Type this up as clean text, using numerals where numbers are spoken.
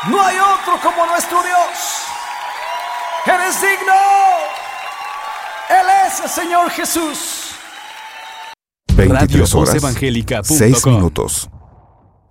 No hay otro como nuestro Dios. Eres digno. Él es el Señor Jesús. 23 horas, Radio Voz Evangélica.com. 6 minutos.